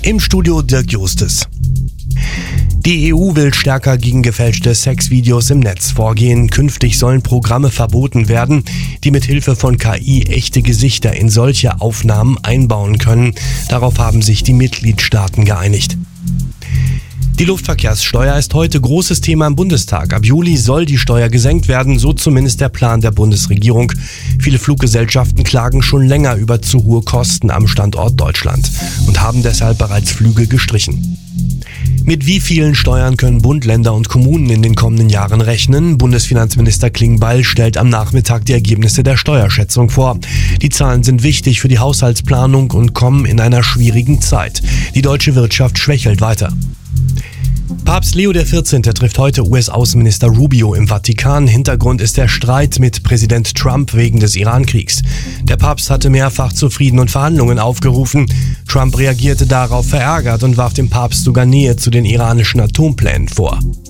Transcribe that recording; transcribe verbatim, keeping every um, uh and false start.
Im Studio Dirk Justes. Die E U will stärker gegen gefälschte Sexvideos im Netz vorgehen. Künftig sollen Programme verboten werden, die mit Hilfe von K I echte Gesichter in solche Aufnahmen einbauen können. Darauf haben sich die Mitgliedstaaten geeinigt. Die Luftverkehrssteuer ist heute großes Thema im Bundestag. Ab Juli soll die Steuer gesenkt werden, so zumindest der Plan der Bundesregierung. Viele Fluggesellschaften klagen schon länger über zu hohe Kosten am Standort Deutschland und haben deshalb bereits Flüge gestrichen. Mit wie vielen Steuern können Bund, Länder und Kommunen in den kommenden Jahren rechnen? Bundesfinanzminister Klingbeil stellt am Nachmittag die Ergebnisse der Steuerschätzung vor. Die Zahlen sind wichtig für die Haushaltsplanung und kommen in einer schwierigen Zeit. Die deutsche Wirtschaft schwächelt weiter. Papst Leo der vierzehnte trifft heute U S-Außenminister Rubio im Vatikan. Hintergrund ist der Streit mit Präsident Trump wegen des Iran-Kriegs. Der Papst hatte mehrfach zu Frieden und Verhandlungen aufgerufen. Trump reagierte darauf verärgert und warf dem Papst sogar Nähe zu den iranischen Atomplänen vor.